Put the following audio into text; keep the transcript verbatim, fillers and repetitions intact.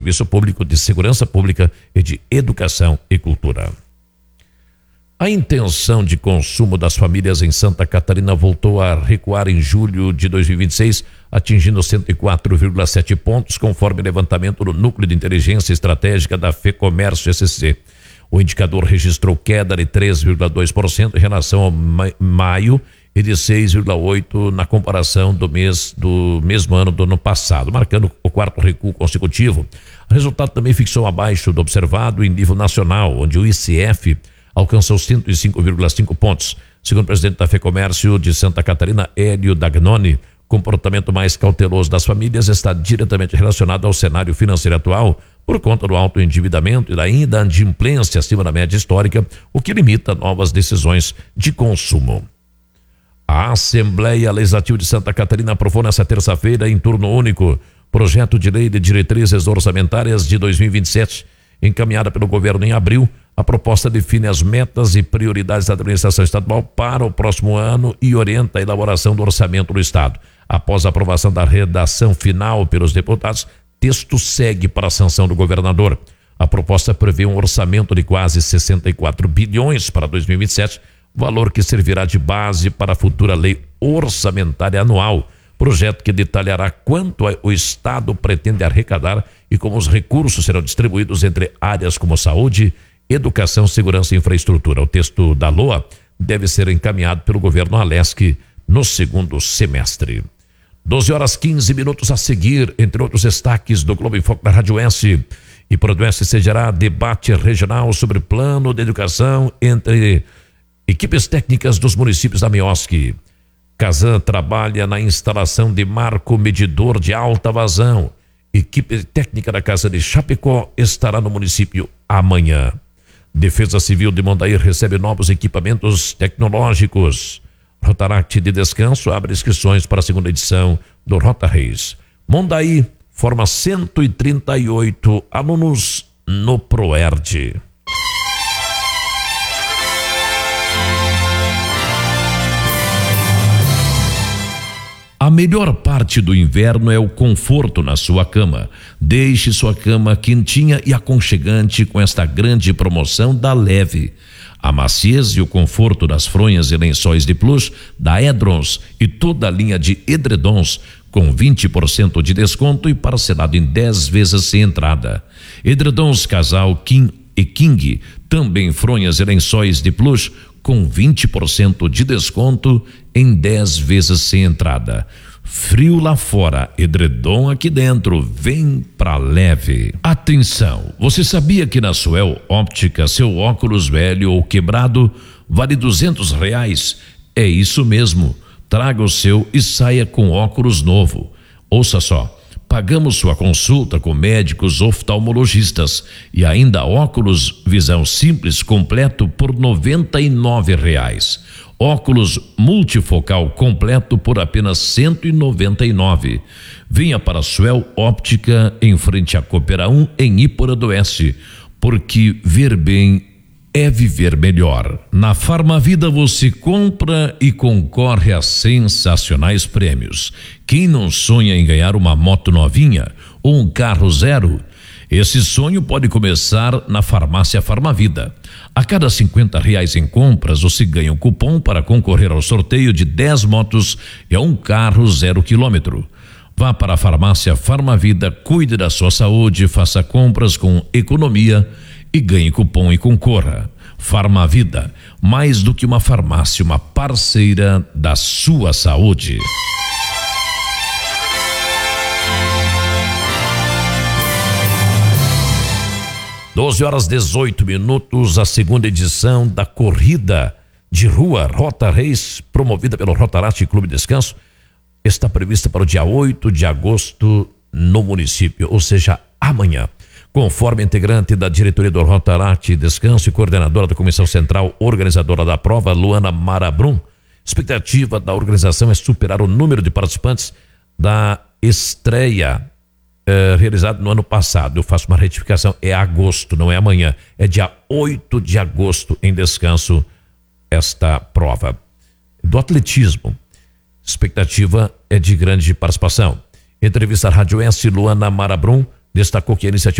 Serviço Público, de Segurança Pública e de Educação e Cultura. A intenção de consumo das famílias em Santa Catarina voltou a recuar em julho de dois mil e vinte e seis, atingindo cento e quatro vírgula sete pontos, conforme levantamento do Núcleo de Inteligência Estratégica da FEComércio S C. O indicador registrou queda de três vírgula dois por cento em relação ao maio e de seis vírgula oito por cento na comparação do mês do mesmo ano do ano passado, marcando o quarto recuo consecutivo. O resultado também fixou abaixo do observado em nível nacional, onde o I C F alcançou cento e cinco vírgula cinco pontos. Segundo o presidente da FEComércio de Santa Catarina, Hélio Dagnoni, o comportamento mais cauteloso das famílias está diretamente relacionado ao cenário financeiro atual, por conta do alto endividamento e da inadimplência acima da média histórica, o que limita novas decisões de consumo. A Assembleia Legislativa de Santa Catarina aprovou nesta terça-feira, em turno único, projeto de lei de diretrizes orçamentárias de dois mil e vinte e sete, encaminhada pelo governo em abril. A proposta define as metas e prioridades da administração estadual para o próximo ano e orienta a elaboração do orçamento do Estado. Após a aprovação da redação final pelos deputados, texto segue para a sanção do governador. A proposta prevê um orçamento de quase sessenta e quatro bilhões para dois mil e vinte e sete, valor que servirá de base para a futura lei orçamentária anual. Projeto que detalhará quanto o Estado pretende arrecadar e como os recursos serão distribuídos entre áreas como saúde, educação, segurança e infraestrutura. O texto da L O A deve ser encaminhado pelo governo Alesc no segundo semestre. doze horas quinze minutos a seguir, entre outros destaques do Globo em Foco da Rádio S. E por do S será debate regional sobre plano de educação entre equipes técnicas dos municípios da Mioski. Casan trabalha na instalação de marco medidor de alta vazão. Equipe técnica da Casa de Chapecó estará no município amanhã. Defesa Civil de Mondaí recebe novos equipamentos tecnológicos. Rotaract de Descanso abre inscrições para a segunda edição do Rota Reis. Mondaí forma cento e trinta e oito alunos no ProERD. A melhor parte do inverno é o conforto na sua cama. Deixe sua cama quentinha e aconchegante com esta grande promoção da Leve. A maciez e o conforto das fronhas e lençóis de plush da Edrons e toda a linha de edredons com vinte por cento de desconto e parcelado em dez vezes sem entrada. Edredons Casal King e King, também fronhas e lençóis de plush com vinte por cento de desconto em dez vezes sem entrada. Frio lá fora, edredom aqui dentro, vem pra Leve. Atenção, você sabia que na Suel Óptica seu óculos velho ou quebrado vale duzentos reais? É isso mesmo, traga o seu e saia com óculos novo. Ouça só, pagamos sua consulta com médicos oftalmologistas e ainda óculos visão simples completo por noventa e nove reais. Óculos multifocal completo por apenas cento e noventa e nove. Venha para a Suel Óptica em frente à Coopera um em Ípora do Oeste, porque ver bem é viver melhor. Na Farmavida você compra e concorre a sensacionais prêmios. Quem não sonha em ganhar uma moto novinha ou um carro zero? Esse sonho pode começar na Farmácia Farmavida. A cada cinquenta reais em compras, você ganha um cupom para concorrer ao sorteio de dez motos e a um carro zero quilômetro. Vá para a Farmácia Farmavida, cuide da sua saúde, faça compras com economia e ganhe cupom e concorra. Farmavida, mais do que uma farmácia, uma parceira da sua saúde. doze horas dezoito minutos, a segunda edição da corrida de rua Rota Reis, promovida pelo Rotaract Clube Descanso, está prevista para o dia oito de agosto no município, ou seja, amanhã. Conforme integrante da diretoria do Rotaract Descanso e coordenadora da Comissão Central Organizadora da prova, Luana Marabrum, expectativa da organização é superar o número de participantes da estreia eh, realizada no ano passado. Eu faço uma retificação, é agosto, não é amanhã, é dia oito de agosto em Descanso esta prova. Do atletismo, expectativa é de grande participação. Entrevista à Rádio S, Luana Marabrum destacou que a iniciativa